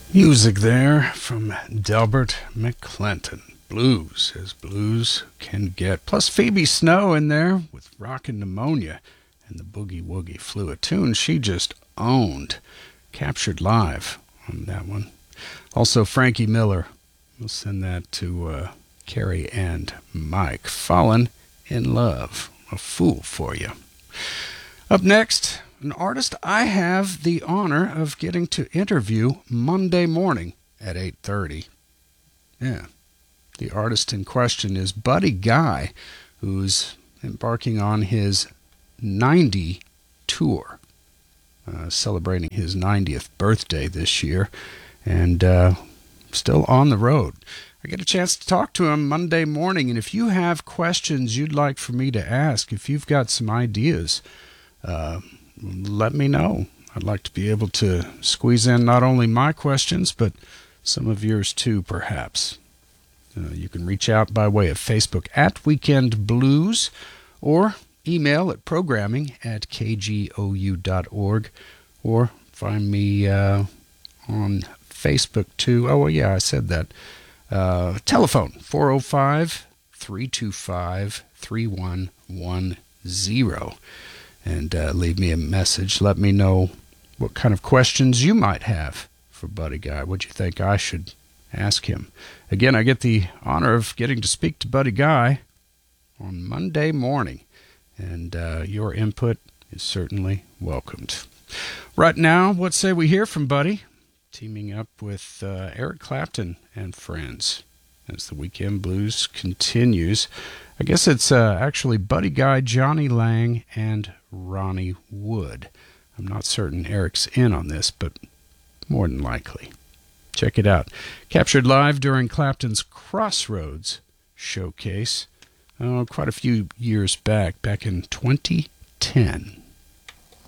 Music there from Delbert McClinton. Blues, as blues can get. Plus Phoebe Snow in there with Rockin' Pneumonia and the Boogie Woogie Flew, a tune she just owned. Captured live on that one. Also Frankie Miller. We'll send that to Carrie and Mike. Fallen in Love, a fool for you. Up next, an artist I have the honor of getting to interview Monday morning at 8:30. Yeah, the artist in question is Buddy Guy, who's embarking on his 90 tour, celebrating his 90th birthday this year, and still on the road. I get a chance to talk to him Monday morning, and if you have questions you'd like for me to ask, if you've got some ideas, let me know. I'd like to be able to squeeze in not only my questions, but some of yours too, perhaps. You can reach out by way of Facebook at Weekend Blues or email at programming@kgou.org, or find me on Facebook too. Oh, well, yeah, I said that. Telephone 405-325-3110. And leave me a message. Let me know what kind of questions you might have for Buddy Guy. What you think I should ask him. Again, I get the honor of getting to speak to Buddy Guy on Monday morning, and your input is certainly welcomed. Right now, what say we hear from Buddy, teaming up with Eric Clapton and friends as the Weekend Blues continues. I guess it's actually Buddy Guy, Johnny Lang, and Ronnie Wood. I'm not certain Eric's in on this, but more than likely. Check it out. Captured live during Clapton's Crossroads showcase quite a few years back in 2010.